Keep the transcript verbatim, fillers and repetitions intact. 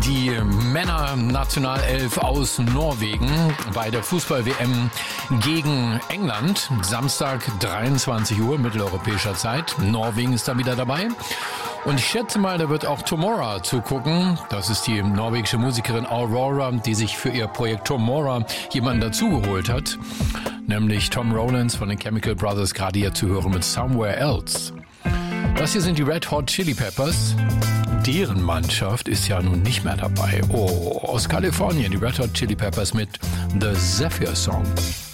die Männer-Nationalelf aus Norwegen bei der Fußball-W M gegen England. Samstag dreiundzwanzig Uhr mitteleuropäischer Zeit. Norwegen ist da wieder dabei. Und ich schätze mal, da wird auch Tomorrow zugucken. Das ist die norwegische Musikerin Aurora, die sich für ihr Projekt Tomorrow jemanden dazugeholt hat. Nämlich Tom Rowlands von den Chemical Brothers, gerade hier zu hören mit Somewhere Else. Das hier sind die Red Hot Chili Peppers. Deren Mannschaft ist ja nun nicht mehr dabei. Oh, aus Kalifornien, die Red Hot Chili Peppers mit The Zephyr Song.